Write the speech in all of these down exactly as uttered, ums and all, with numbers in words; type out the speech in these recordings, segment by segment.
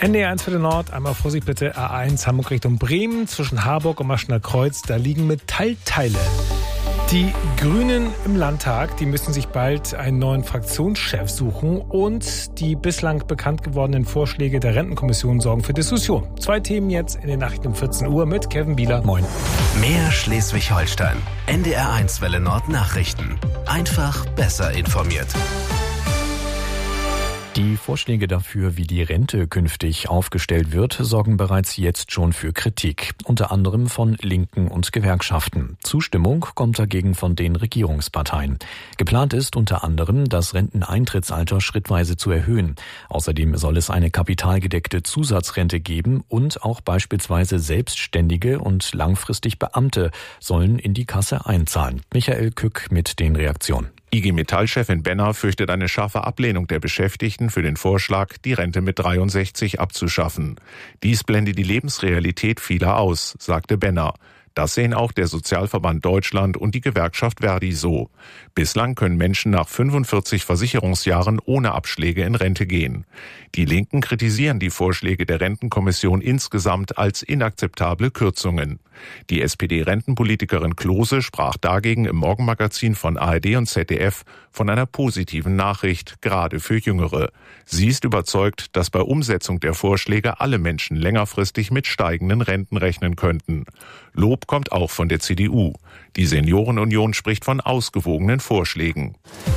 N D R eins für den Nord, einmal Vorsicht bitte, A eins Hamburg Richtung Bremen, zwischen Harburg und Maschener Kreuz, da liegen Metallteile. Die Grünen im Landtag, die müssen sich bald einen neuen Fraktionschef suchen und die bislang bekannt gewordenen Vorschläge der Rentenkommission sorgen für Diskussion. Zwei Themen jetzt in den Nachrichten um vierzehn Uhr mit Kevin Bieler. Moin. Mehr Schleswig-Holstein. N D R eins Welle Nord Nachrichten. Einfach besser informiert. Die Vorschläge dafür, wie die Rente künftig aufgestellt wird, sorgen bereits jetzt schon für Kritik, unter anderem von Linken und Gewerkschaften. Zustimmung kommt dagegen von den Regierungsparteien. Geplant ist unter anderem, das Renteneintrittsalter schrittweise zu erhöhen. Außerdem soll es eine kapitalgedeckte Zusatzrente geben und auch beispielsweise Selbstständige und langfristig Beamte sollen in die Kasse einzahlen. Michael Kück mit den Reaktionen. I G Metall-Chefin Benner fürchtet eine scharfe Ablehnung der Beschäftigten für den Vorschlag, die Rente mit dreiundsechzig abzuschaffen. Dies blende die Lebensrealität vieler aus, sagte Benner. Das sehen auch der Sozialverband Deutschland und die Gewerkschaft Verdi so. Bislang können Menschen nach fünfundvierzig Versicherungsjahren ohne Abschläge in Rente gehen. Die Linken kritisieren die Vorschläge der Rentenkommission insgesamt als inakzeptable Kürzungen. Die S P D-Rentenpolitikerin Klose sprach dagegen im Morgenmagazin von A R D und Z D F von einer positiven Nachricht, gerade für Jüngere. Sie ist überzeugt, dass bei Umsetzung der Vorschläge alle Menschen längerfristig mit steigenden Renten rechnen könnten. Lob kommt auch von der C D U. Die Seniorenunion spricht von ausgewogenen Vorschlägen.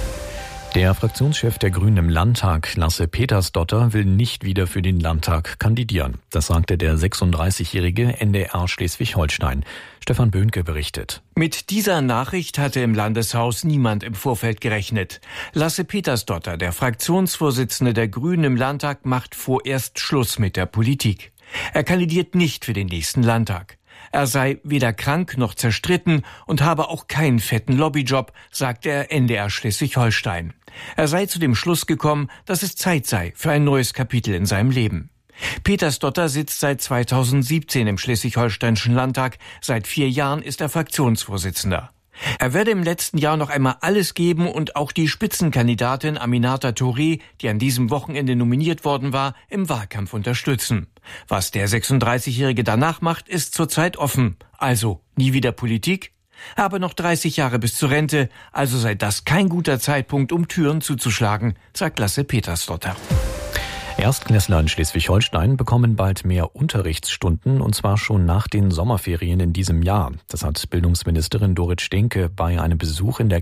Der Fraktionschef der Grünen im Landtag, Lasse Petersdotter, will nicht wieder für den Landtag kandidieren. Das sagte der sechsunddreißigjährige N D R Schleswig-Holstein. Stefan Böhnke berichtet. Mit dieser Nachricht hatte im Landeshaus niemand im Vorfeld gerechnet. Lasse Petersdotter, der Fraktionsvorsitzende der Grünen im Landtag, macht vorerst Schluss mit der Politik. Er kandidiert nicht für den nächsten Landtag. Er sei weder krank noch zerstritten und habe auch keinen fetten Lobbyjob, sagt der N D R Schleswig-Holstein. Er sei zu dem Schluss gekommen, dass es Zeit sei für ein neues Kapitel in seinem Leben. Petersdotter sitzt seit zweitausendsiebzehn im Schleswig-Holsteinischen Landtag. Seit vier Jahren ist er Fraktionsvorsitzender. Er werde im letzten Jahr noch einmal alles geben und auch die Spitzenkandidatin Aminata Touré, die an diesem Wochenende nominiert worden war, im Wahlkampf unterstützen. Was der sechsunddreißigjährige danach macht, ist zurzeit offen. Also nie wieder Politik? Aber noch dreißig Jahre bis zur Rente, also sei das kein guter Zeitpunkt, um Türen zuzuschlagen, sagt Lasse Petersdotter. Erstklässler in Schleswig-Holstein bekommen bald mehr Unterrichtsstunden, und zwar schon nach den Sommerferien in diesem Jahr. Das hat Bildungsministerin Dorit Stehnke bei einem Besuch in der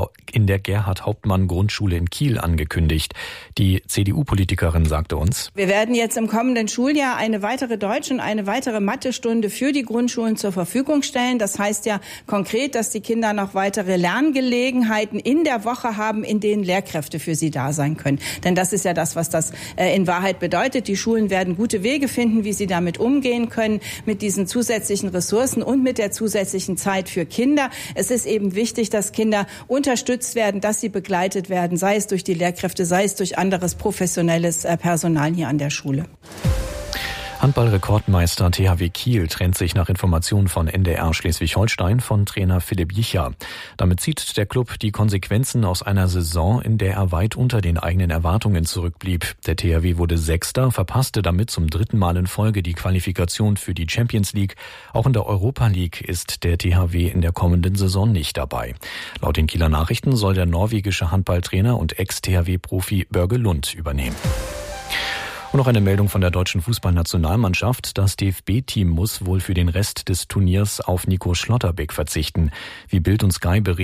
Gerhard-Hauptmann-Grundschule in Kiel angekündigt. Die C D U-Politikerin sagte uns: Wir werden jetzt im kommenden Schuljahr eine weitere Deutsch- und eine weitere Mathestunde für die Grundschulen zur Verfügung stellen. Das heißt ja konkret, dass die Kinder noch weitere Lerngelegenheiten in der Woche haben, in denen Lehrkräfte für sie da sein können. Denn das ist ja das, was das äh, in Wahrheit bedeutet. Die Schulen werden gute Wege finden, wie sie damit umgehen können, mit diesen zusätzlichen Ressourcen und mit der zusätzlichen Zeit für Kinder. Es ist eben wichtig, dass Kinder unterstützt werden, dass sie begleitet werden, sei es durch die Lehrkräfte, sei es durch anderes professionelles Personal hier an der Schule. Handball-Rekordmeister T H W Kiel trennt sich nach Informationen von N D R Schleswig-Holstein von Trainer Philipp Jicha. Damit zieht der Klub die Konsequenzen aus einer Saison, in der er weit unter den eigenen Erwartungen zurückblieb. Der T H W wurde Sechster, verpasste damit zum dritten Mal in Folge die Qualifikation für die Champions League. Auch in der Europa League ist der T H W in der kommenden Saison nicht dabei. Laut den Kieler Nachrichten soll der norwegische Handballtrainer und Ex-T H W-Profi Børge Lund übernehmen. Und noch eine Meldung von der deutschen Fußballnationalmannschaft. Das D F B-Team muss wohl für den Rest des Turniers auf Nico Schlotterbeck verzichten. Wie Bild und Sky berichten,